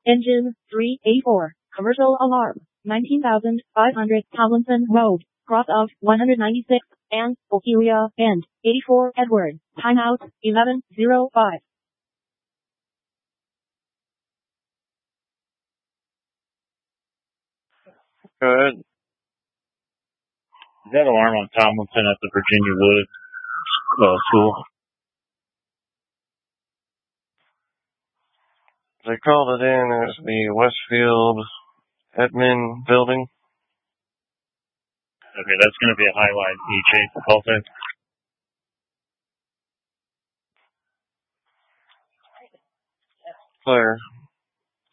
Engine 384. Commercial alarm. 19,500 Tomlinson Road. Cross of 196 and Bulgaria and 84 Edward. Timeout 11:05. Good. Is that alarm on Tomlinson at the Virginia Wood school? They called it in as the Westfield admin building. Okay, that's going to be a highlight each call sign. Claire.